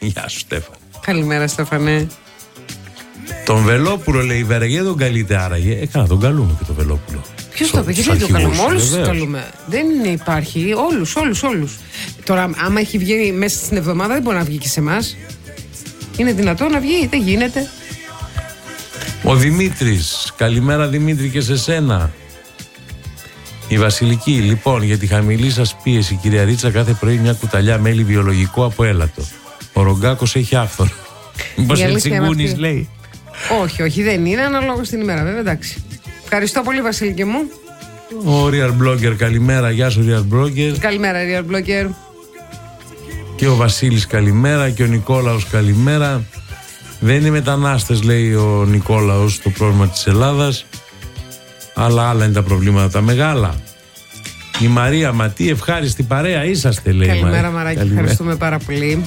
Γεια σου, Στέφανε. Καλημέρα, Στέφανε. Τον Βελόπουλο, λέει, η Βεραγέ τον καλείται άραγε. Έκανα τον καλούμε και τον Βελόπουλο. Ποιος το είπε, γιατί το καλούμε? Όλους τους καλούμε. Δεν υπάρχει. Όλους. Τώρα, άμα έχει βγει μέσα στην εβδομάδα, δεν μπορεί να βγει και σε εμάς. Είναι δυνατό να βγει, δεν γίνεται. Ο Δημήτρης, καλημέρα Δημήτρη και σε σένα. Η Βασιλική, λοιπόν, για τη χαμηλή σας πίεση, κυρία Ρίτσα, κάθε πρωί μια κουταλιά μέλι βιολογικό από έλατο. Ο Ρογκάκος έχει άφθορο. Μήπως έτσι τσιγκούνης, λέει? Όχι, δεν είναι, αναλόγως την ημέρα, βέβαια, εντάξει. Ευχαριστώ πολύ, Βασιλική μου. Ο Real Blogger, καλημέρα, γεια σου Real Blogger. Καλημέρα, Real Blogger. Και ο Βασίλης, καλημέρα. Και ο Νικόλαος, καλημέρα. Δεν είναι μετανάστες, λέει ο Νικόλαος, το πρόβλημα της Ελλάδας, αλλά άλλα είναι τα προβλήματα τα μεγάλα. Η Μαρία, μα τι ευχάριστη παρέα είσαστε, λέει. Καλημέρα, Μαράκη, ευχαριστούμε πάρα πολύ.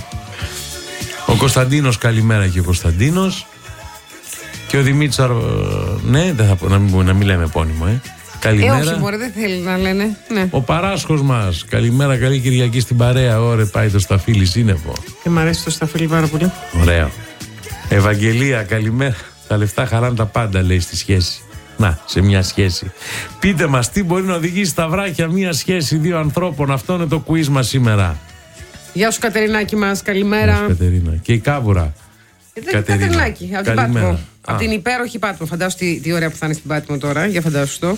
Ο Κωνσταντίνος, καλημέρα και ο Κωνσταντίνος. Και ο Δημήτρης, ναι, δεν θα πω, να μην λέμε επώνυμο, καλημέρα. Όχι, μωρέ, δεν θέλει να λένε. Ναι. Ο Παράσχος μας, καλημέρα, καλή Κυριακή στην παρέα. Ωραία, πάει το σταφύλι σύννεφο. Και μ' αρέσει το σταφύλι πάρα πολύ. Ωραίο. Ευαγγελία, καλημέρα. Τα λεφτά χαράνε τα πάντα, λέει, στη σχέση. Να, σε μια σχέση. Πείτε μας, τι μπορεί να οδηγήσει στα βράχια μια σχέση δύο ανθρώπων? Αυτό είναι το quiz μας σήμερα. Γεια σου, Κατερινάκη μας, καλημέρα. Γεια σου, Κατερίνα. Και η Κάβουρα. Κατερινάκη, από την Πάτμο. Από την υπέροχη Πάτμο. Φαντάσου τι ωραία που θα είναι στην Πάτμο τώρα. Για φαντάσου το.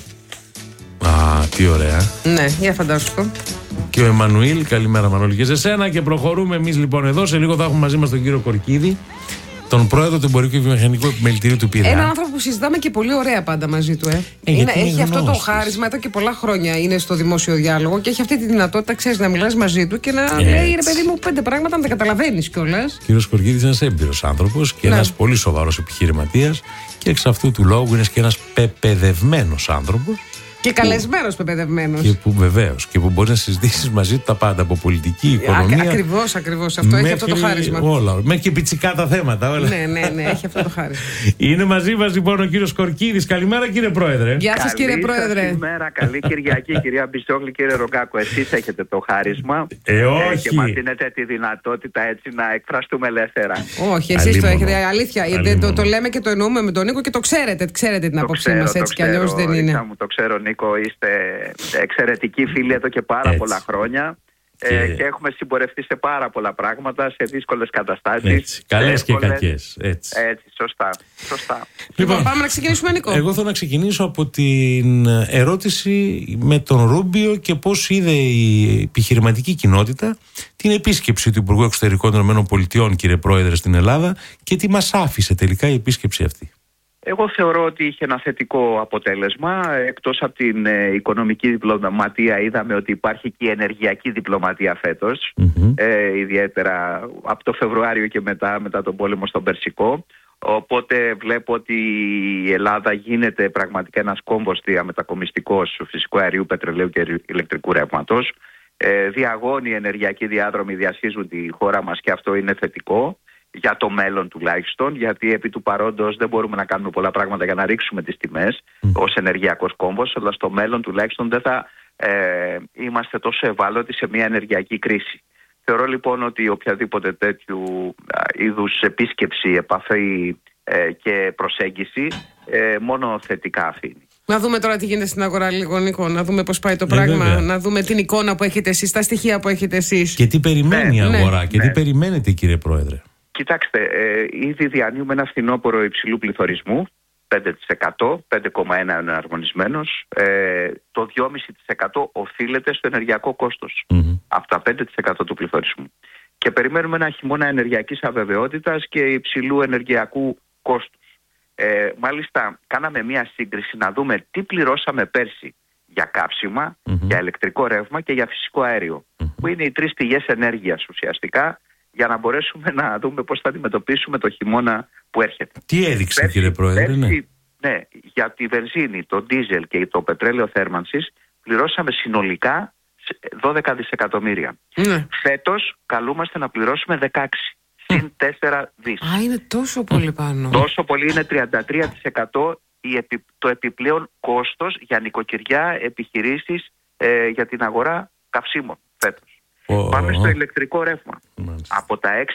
Α, τι ωραία. Ναι, για φαντάσου το. Και ο Εμμανουήλ, καλημέρα Μανώλη και σε σένα. Και προχωρούμε εμείς λοιπόν εδώ. Σε λίγο θα έχουμε μαζί μας τον κύριο Κορκίδη, τον πρόεδρο του Εμπορικού και Βιομηχανικού Επιμελητηρίου του Πειραιά. Έναν άνθρωπο που συζητάμε και πολύ ωραία πάντα μαζί του. Έχει αυτό το χάρισμα εδώ και πολλά χρόνια. Είναι στο δημόσιο διάλογο και έχει αυτή τη δυνατότητα, ξέρεις, να μιλάς μαζί του και να λέει, ρε παιδί μου, 5 πράγματα να τα καταλαβαίνεις κιόλας. Κύριος Κορκίδης είναι ένας έμπειρος άνθρωπος και ένας πολύ σοβαρός επιχειρηματίας και εξ αυτού του λόγου είναι και ένας πεπαιδευμένος άνθρωπος. Και καλεσμένος πεπαιδευμένος. Και που βεβαίως, και που μπορεί να συζητήσεις μαζί του τα πάντα από πολιτική, οικονομία. Ακριβώς. Αυτό έχει αυτό το χάρισμα. Όλα. Μέχρι και πιτσικά τα θέματα. Όλα. Ναι, έχει αυτό το χάρισμα. Είναι μαζί μας λοιπόν ο κύριος Κορκίδης. Καλημέρα, κύριε Πρόεδρε. Γεια σας, κύριε Πρόεδρε. Καλημέρα, καλή Κυριακή, κυρία Μπισόγλη, κύριε Ρογκάκο. Εσείς έχετε το χάρισμα. Όχι. Και μας δίνετε τη δυνατότητα έτσι να εκφραστούμε ελεύθερα. Όχι, εσείς το έχετε. Αλήθεια. Το λέμε και το εννοούμε με τον Νίκο και το ξέρετε. Ξέρετε την άποψή μας, έτσι κι αλλιώς δεν είναι. Το ξέρω, Νίκο, είστε εξαιρετικοί φίλοι εδώ και πάρα πολλά χρόνια. Και έχουμε συμπορευτεί σε πάρα πολλά πράγματα, σε δύσκολες καταστάσεις. Καλές και κακές. Έτσι, σωστά. Λοιπόν, πάμε να ξεκινήσουμε, Νίκο. Εγώ θέλω να ξεκινήσω από την ερώτηση με τον Ρούμπιο και πώς είδε η επιχειρηματική κοινότητα την επίσκεψη του Υπουργού Εξωτερικών των ΗΠΑ, κύριε Πρόεδρε, στην Ελλάδα και τι μας άφησε τελικά η επίσκεψη αυτή. Εγώ θεωρώ ότι είχε ένα θετικό αποτέλεσμα. Εκτός από την οικονομική διπλωματία, είδαμε ότι υπάρχει και η ενεργειακή διπλωματία φέτος. Ιδιαίτερα από το Φεβρουάριο και μετά τον πόλεμο στον Περσικό. Οπότε βλέπω ότι η Ελλάδα γίνεται πραγματικά ένας κόμβος διαμετακομιστικός φυσικού αερίου, πετρελαίου και ηλεκτρικού ρεύματος. Διαγώνιοι ενεργειακοί διάδρομοι διασχίζουν τη χώρα μας και αυτό είναι θετικό. Για το μέλλον τουλάχιστον, γιατί επί του παρόντος δεν μπορούμε να κάνουμε πολλά πράγματα για να ρίξουμε τις τιμές ως ενεργειακός κόμβος, αλλά στο μέλλον τουλάχιστον δεν θα είμαστε τόσο ευάλωτοι σε μια ενεργειακή κρίση. Θεωρώ λοιπόν ότι οποιαδήποτε τέτοιου είδους επίσκεψη, επαφή και προσέγγιση μόνο θετικά αφήνει. Να δούμε τώρα τι γίνεται στην αγορά λίγο, Νίκο, να δούμε πώς πάει το πράγμα, βέβαια. να δούμε την εικόνα που έχετε εσείς, τα στοιχεία που έχετε εσείς. Και τι περιμένει η αγορά και τι περιμένετε, κύριε Πρόεδρε. Κοιτάξτε, ήδη διανύουμε ένα φθινόπωρο υψηλού πληθωρισμού, 5%, 5,1% εναρμονισμένος. Το 2,5% οφείλεται στο ενεργειακό κόστος, από τα 5% του πληθωρισμού. Και περιμένουμε ένα χειμώνα ενεργειακής αβεβαιότητας και υψηλού ενεργειακού κόστους. Μάλιστα, κάναμε μία σύγκριση να δούμε τι πληρώσαμε πέρσι για κάψιμα, για ηλεκτρικό ρεύμα και για φυσικό αέριο, που είναι οι τρεις πηγές ενέργειας ουσιαστικά, για να μπορέσουμε να δούμε πώς θα αντιμετωπίσουμε το χειμώνα που έρχεται. Τι έδειξε, κύριε Πρόεδρε? Ναι, για τη βενζίνη, το ντίζελ και το πετρέλαιο θέρμανσης πληρώσαμε συνολικά 12 δισεκατομμύρια. Φέτος καλούμαστε να πληρώσουμε 16. Συν 4 δις. Α, είναι τόσο πολύ πάνω. Τόσο πολύ, είναι 33% το επιπλέον κόστος για νοικοκυριά, επιχειρήσεις, για την αγορά καυσίμων φέτος. Πάμε στο ηλεκτρικό ρεύμα. Από τα